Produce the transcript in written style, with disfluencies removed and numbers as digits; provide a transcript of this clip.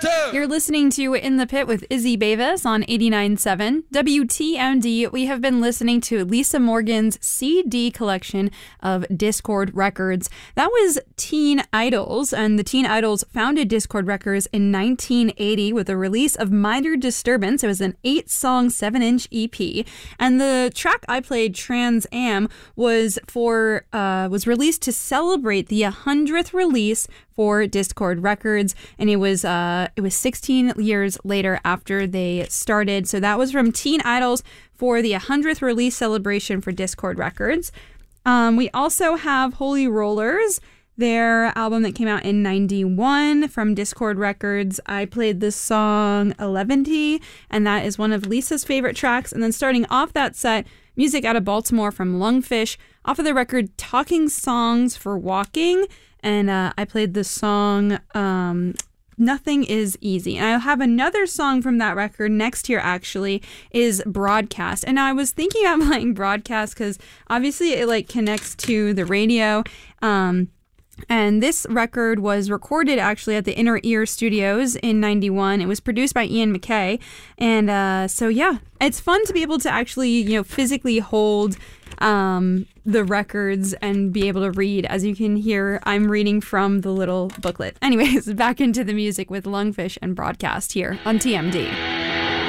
You're listening to In the Pit with Izzy Bavis on 89.7 WTMD. We have been listening to Lisa Morgan's CD collection of Dischord records. That was Teen Idols, and the Teen Idols founded Dischord Records in 1980 with the release of Minor Disturbance. It was an 8-song, 7-inch EP, and the track I played, Trans Am, was released to celebrate the 100th release for Dischord Records, and it was 16 years later after they started. So that was from Teen Idols for the 100th release celebration for Dischord Records. We also have Holy Rollers, their album that came out in 91 from Dischord Records. I played this song 11T, and that is one of Lisa's favorite tracks. And then starting off that set, music out of Baltimore from Lungfish off of the record Talking Songs for Walking. And I played the song Nothing Is Easy. And I have another song from that record next here, actually, is Broadcast. And I was thinking about playing Broadcast because obviously it connects to the radio. And this record was recorded actually at the Inner Ear Studios in 91. It was produced by Ian MacKaye. And so, yeah, it's fun to be able to actually, physically hold the records and be able to read. As you can hear, I'm reading from the little booklet. Anyways, back into the music with Lungfish and Broadcast here on TMD.